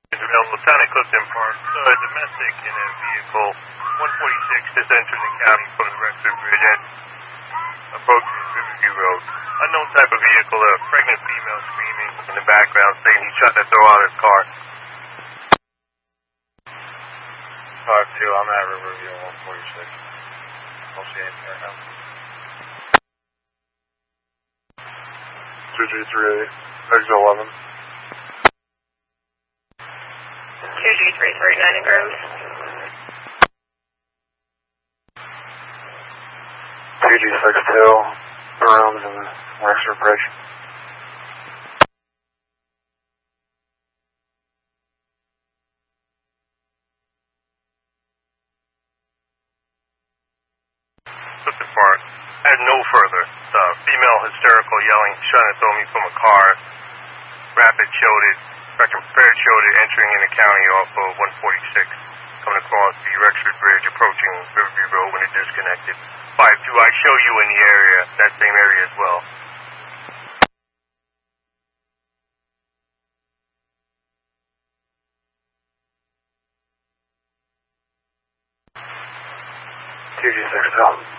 Available town of Clifton Park. Domestic in a vehicle 146 is entering the county from the Rexford Bridge and approaching Riverview Road. Unknown type of vehicle, a pregnant female screaming in the background saying he's trying to throw out his car. Car 2, I'm at Riverview 146. Don't see anything right now. 2G3, exit 11. 2G339 in Groves. 2G62, rooms in the Rexford Bridge. Clifton Park. And no further. Female hysterical yelling, trying to throw me from a car. Rapid showed it. Entering in the county off of 146, coming across the Rexford Bridge, approaching Riverview Road when it disconnected. 5-2, I show you in the area, that same area as well. TG6 L.